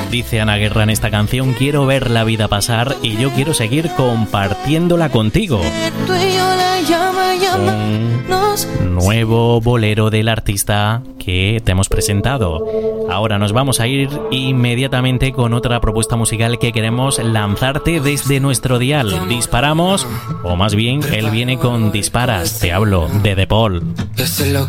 Dice Ana Guerra en esta canción: quiero ver la vida pasar y yo quiero seguir compartiéndola contigo. Un nuevo bolero del artista que te hemos presentado. Ahora nos vamos a ir inmediatamente con otra propuesta musical que queremos lanzarte desde nuestro dial. Disparamos, o más bien, él viene con Disparas. Te hablo de De Paul.